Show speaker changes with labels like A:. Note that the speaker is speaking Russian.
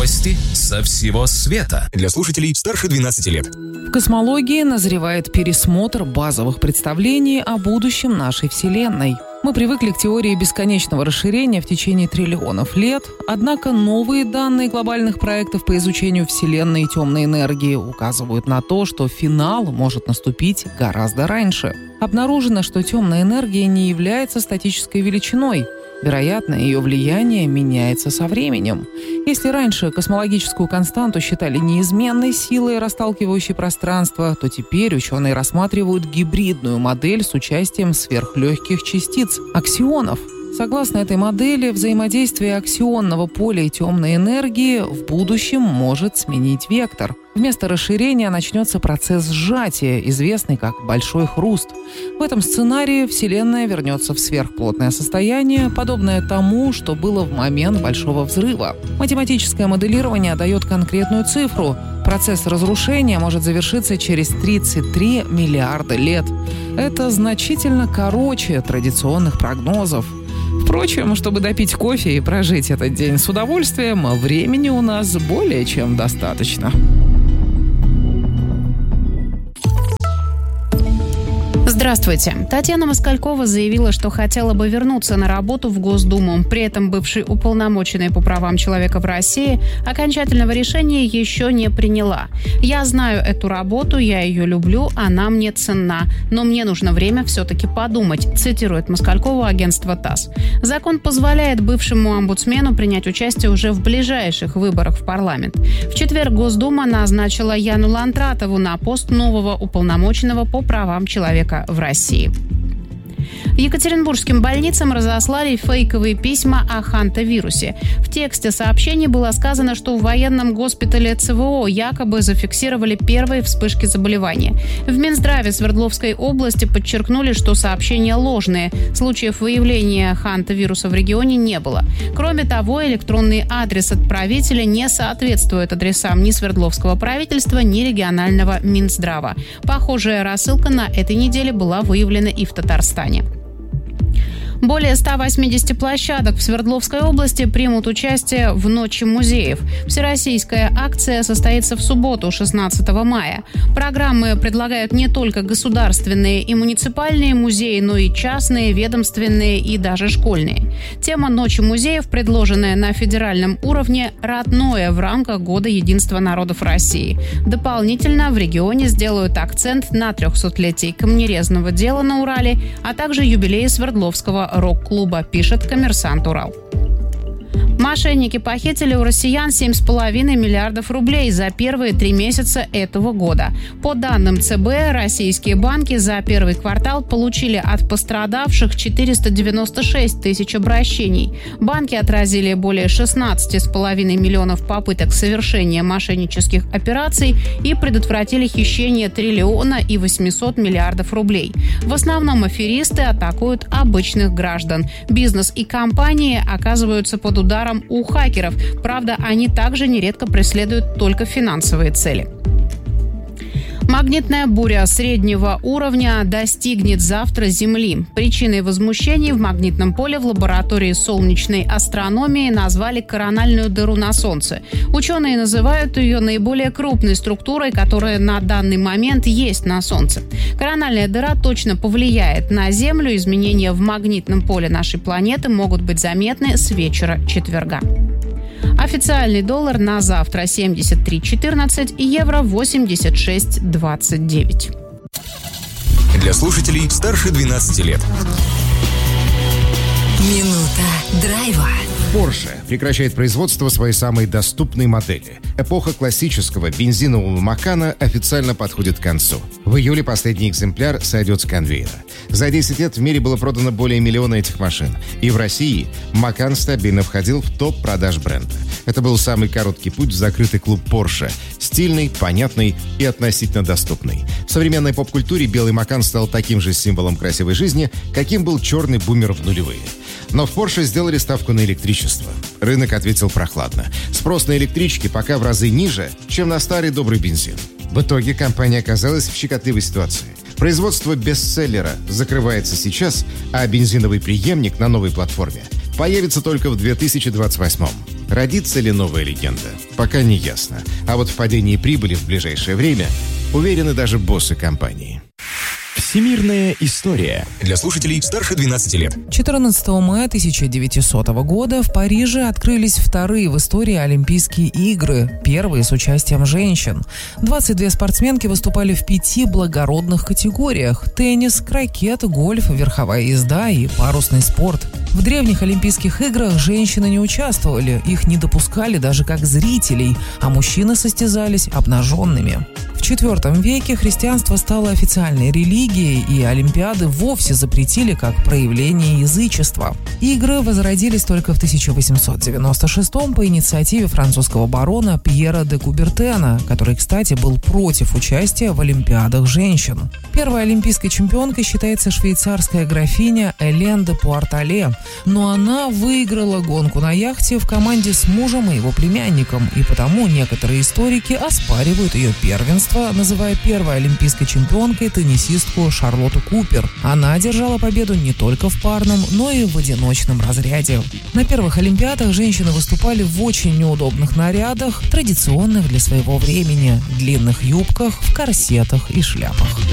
A: Новости со всего света. Для слушателей старше 12 лет.
B: В космологии назревает пересмотр базовых представлений о будущем нашей Вселенной. Мы привыкли к теории бесконечного расширения в течение триллионов лет, однако новые данные глобальных проектов по изучению Вселенной и темной энергии указывают на то, что финал может наступить гораздо раньше. Обнаружено, что темная энергия не является статической величиной. Вероятно, ее влияние меняется со временем. Если раньше космологическую константу считали неизменной силой, расталкивающей пространство, то теперь ученые рассматривают гибридную модель с участием сверхлегких частиц – аксионов. Согласно этой модели, взаимодействие аксионного поля и темной энергии в будущем может сменить вектор. Вместо расширения начнется процесс сжатия, известный как большой хруст. В этом сценарии Вселенная вернется в сверхплотное состояние, подобное тому, что было в момент Большого взрыва. Математическое моделирование дает конкретную цифру. Процесс разрушения может завершиться через 33 миллиарда лет. Это значительно короче традиционных прогнозов. Впрочем, чтобы допить кофе и прожить этот день с удовольствием, времени у нас более чем достаточно.
C: Здравствуйте. Татьяна Москалькова заявила, что хотела бы вернуться на работу в Госдуму. При этом бывший уполномоченный по правам человека в России окончательного решения еще не приняла. «Я знаю эту работу, я ее люблю, она мне ценна. Но мне нужно время все-таки подумать», цитирует Москалькова агентство ТАСС. Закон позволяет бывшему омбудсмену принять участие уже в ближайших выборах в парламент. В четверг Госдума назначила Яну Лантратову на пост нового уполномоченного по правам человека в России. Екатеринбургским больницам разослали фейковые письма о хантавирусе. В тексте сообщений было сказано, что в военном госпитале ЦВО якобы зафиксировали первые вспышки заболевания. В Минздраве Свердловской области подчеркнули, что сообщения ложные. Случаев выявления хантавируса в регионе не было. Кроме того, электронный адрес отправителя не соответствует адресам ни Свердловского правительства, ни регионального Минздрава. Похожая рассылка на этой неделе была выявлена и в Татарстане. Более 180 площадок в Свердловской области примут участие в Ночи музеев. Всероссийская акция состоится в субботу, 16 мая. Программы предлагают не только государственные и муниципальные музеи, но и частные, ведомственные и даже школьные. Тема Ночи музеев, предложенная на федеральном уровне, родное в рамках Года единства народов России. Дополнительно в регионе сделают акцент на 300-летии камнерезного дела на Урале, а также юбилее Свердловского рок-клуба, пишет «Коммерсант Урал». Мошенники похитили у россиян 7,5 миллиардов рублей за первые 3 месяца этого года. По данным ЦБ, российские банки за первый квартал получили от пострадавших 496 тысяч обращений. Банки отразили более 16,5 миллионов попыток совершения мошеннических операций и предотвратили хищение 1 800 миллиардов рублей. В основном аферисты атакуют обычных граждан. Бизнес и компании оказываются под ударом у хакеров. Правда, они также нередко преследуют только финансовые цели. Магнитная буря среднего уровня достигнет завтра Земли. Причиной возмущений в магнитном поле в лаборатории солнечной астрономии назвали корональную дыру на Солнце. Ученые называют ее наиболее крупной структурой, которая на данный момент есть на Солнце. Корональная дыра точно повлияет на Землю. Изменения в магнитном поле нашей планеты могут быть заметны с вечера четверга. Официальный доллар на завтра 73.14 и евро 86.29.
A: Для слушателей старше 12 лет.
D: Минута драйва.
E: Porsche прекращает производство своей самой доступной модели. Эпоха классического бензинового Макана официально подходит к концу. В июле последний экземпляр сойдет с конвейера. За 10 лет в мире было продано более 1 миллиона этих машин. И в России Макан стабильно входил в топ продаж бренда. Это был самый короткий путь в закрытый клуб Porsche. Стильный, понятный и относительно доступный. В современной поп-культуре белый Макан стал таким же символом красивой жизни, каким был черный бумер в нулевые. Но в Porsche сделали ставку на электричество. Рынок ответил прохладно. Спрос на электрички пока в разы ниже, чем на старый добрый бензин. В итоге компания оказалась в щекотливой ситуации. Производство бестселлера закрывается сейчас, а бензиновый преемник на новой платформе появится только в 2028-м. Родится ли новая легенда? Пока не ясно. А вот в падении прибыли в ближайшее время уверены даже боссы компании.
A: Всемирная история. Для слушателей старше 12 лет.
B: 14 мая 1900 года в Париже открылись вторые в истории Олимпийские игры, первые с участием женщин. 22 спортсменки выступали в 5 благородных категориях – теннис, крокет, гольф, верховая езда и парусный спорт. В древних Олимпийских играх женщины не участвовали, их не допускали даже как зрителей, а мужчины состязались обнаженными. В IV веке христианство стало официальной религией, и Олимпиады вовсе запретили как проявление язычества. Игры возродились только в 1896 по инициативе французского барона Пьера де Кубертена, который, кстати, был против участия в Олимпиадах женщин. Первой олимпийской чемпионкой считается швейцарская графиня Элен де Пуартале, но она выиграла гонку на яхте в команде с мужем и его племянником, и потому некоторые историки оспаривают ее первенство, называя первой олимпийской чемпионкой теннисистку Шарлотту Купер. Она одержала победу не только в парном, но и в одиночном разряде. На первых Олимпиадах женщины выступали в очень неудобных нарядах, традиционных для своего времени, длинных юбках, в корсетах и шляпах.